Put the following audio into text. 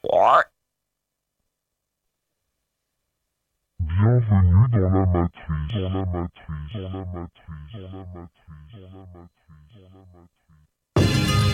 Ouais. Bienvenue dans la matrice, dans la matrice, dans la matrice, dans la matrice, dans la matrice, dans la matrice.